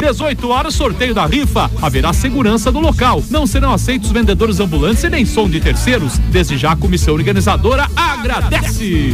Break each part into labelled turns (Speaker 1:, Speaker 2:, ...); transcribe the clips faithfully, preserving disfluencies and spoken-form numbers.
Speaker 1: dezoito horas, sorteio da rifa. Haverá segurança no local. Não serão aceitos vendedores ambulantes e nem som de terceiros. Desde já a comissão organizadora agradece.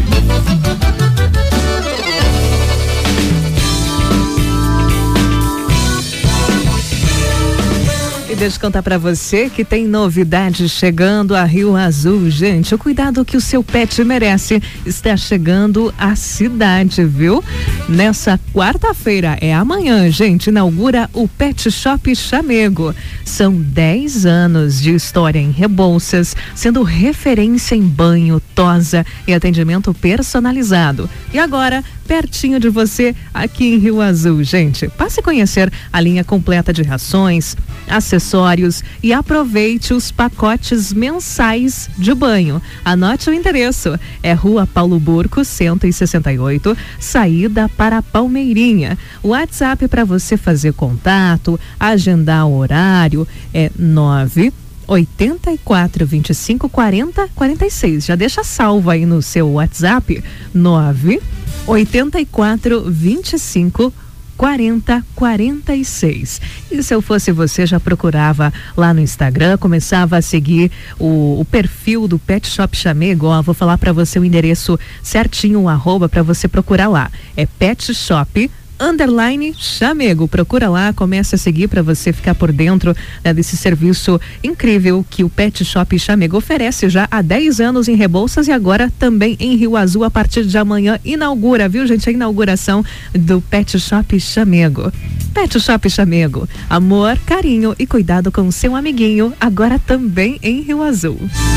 Speaker 2: E deixa eu contar pra você que tem novidade chegando a Rio Azul, gente. O cuidado que o seu pet merece está chegando à cidade, viu? Nessa quarta-feira, é amanhã, gente, inaugura o Pet Shop Chamego. São dez anos de história em Rebouças, sendo referência em banho, tosa e atendimento personalizado. E agora, pertinho de você, aqui em Rio Azul, gente. Passe a conhecer a linha completa de rações, acessórios e aproveite os pacotes mensais de banho. Anote o endereço, é Rua Paulo Burco, cento e sessenta e oito, saída para Palmeirinha. O WhatsApp para você fazer contato, agendar o horário é nove oitenta e quatro, vinte e cinco, quarenta, quarenta e seis. Já deixa salvo aí no seu WhatsApp, nove oitenta e quatro, vinte e cinco, quarenta, quarenta e seis. E se eu fosse você, já procurava lá no Instagram, começava a seguir o, o perfil do Pet Shop Chamego. Ó, vou falar para você o endereço certinho, o arroba para você procurar lá. É Pet Shop underline Chamego. Procura lá, comece a seguir para você ficar por dentro, né, desse serviço incrível que o Pet Shop Chamego oferece já há dez anos em Rebouças e agora também em Rio Azul. A partir de amanhã inaugura, viu, gente, a inauguração do Pet Shop Chamego. Pet Shop Chamego, amor, carinho e cuidado com o seu amiguinho, agora também em Rio Azul.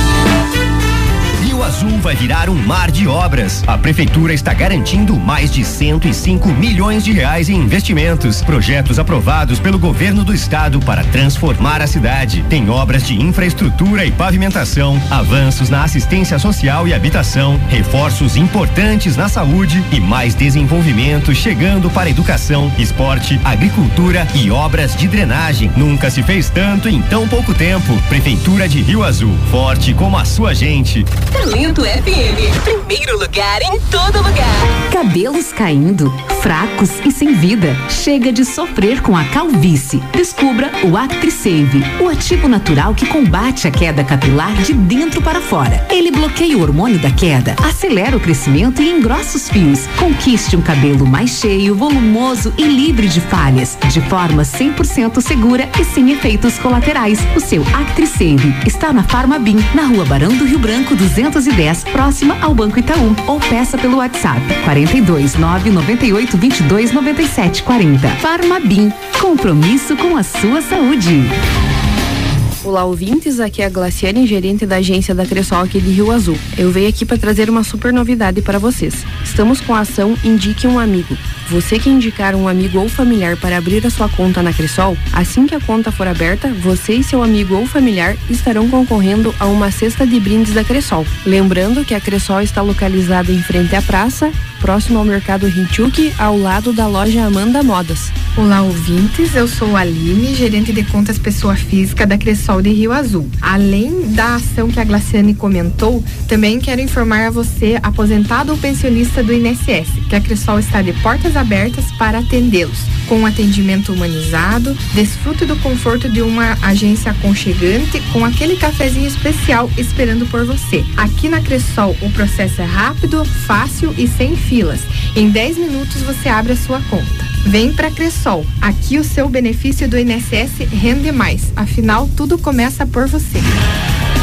Speaker 3: Rio Azul vai virar um mar de obras. A prefeitura está garantindo mais de cento e cinco milhões de reais em investimentos. Projetos aprovados pelo governo do estado para transformar a cidade. Tem obras de infraestrutura e pavimentação, avanços na assistência social e habitação, reforços importantes na saúde e mais desenvolvimento chegando para educação, esporte, agricultura e obras de drenagem. Nunca se fez tanto em tão pouco tempo. Prefeitura de Rio Azul, forte como a sua gente.
Speaker 4: Talento F M, primeiro lugar em todo lugar.
Speaker 5: Cabelos caindo, fracos e sem vida. Chega de sofrer com a calvície. Descubra o ActriSave, o ativo natural que combate a queda capilar de dentro para fora. Ele bloqueia o hormônio da queda, acelera o crescimento e engrossa os fios. Conquiste um cabelo mais cheio, volumoso e livre de falhas, de forma cem por cento segura e sem efeitos colaterais. O seu ActriSave está na Farmabim, na Rua Barão do Rio Branco duzentos e dez, próxima ao Banco Itaú, ou peça pelo WhatsApp quarenta e dois, nove noventa e oito, vinte e dois, noventa e sete, quarenta. Farmabim, compromisso com a sua saúde.
Speaker 6: Olá, ouvintes, aqui é a Glaciane, gerente da agência da Cressol aqui de Rio Azul. Eu venho aqui para trazer uma super novidade para vocês. Estamos com a ação Indique um Amigo. Você que indicar um amigo ou familiar para abrir a sua conta na Cressol, assim que a conta for aberta, você e seu amigo ou familiar estarão concorrendo a uma cesta de brindes da Cressol. Lembrando que a Cressol está localizada em frente à praça, próximo ao Mercado Rinchuk, ao lado da loja Amanda Modas.
Speaker 7: Olá, ouvintes, eu sou a Aline, gerente de contas pessoa física da Cressol de Rio Azul. Além da ação que a Glaciane comentou, também quero informar a você, aposentado ou pensionista do I N S S, que a Cressol está de portas abertas para atendê-los, com um atendimento humanizado. Desfrute do conforto de uma agência aconchegante, com aquele cafezinho especial esperando por você. Aqui na Cressol, o processo é rápido, fácil e sem filas. Em dez minutos você abre a sua conta. Vem pra Cressol. Aqui o seu benefício do I N S S rende mais. Afinal, tudo começa por você.